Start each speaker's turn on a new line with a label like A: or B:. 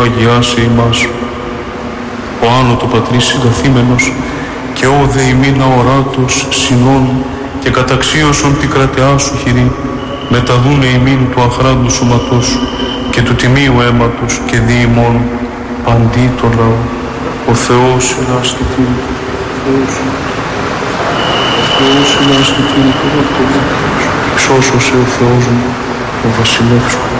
A: αγιάσε ημάς. Ο άνω το πατρίς συνταθήμενος και όδε ημίνα οράτος συνών και καταξίωσον την κρατεά σου χειρή, μεταδούνε ημίν του αχράντου σωματός σου και του τιμίου αίματος και δι' ημών παντί το λαό. Ο Θεός ελάστη την, ο Θεός ελάστη την, εξώσωσε ο Θεός μου, ο βασιλεύς σου.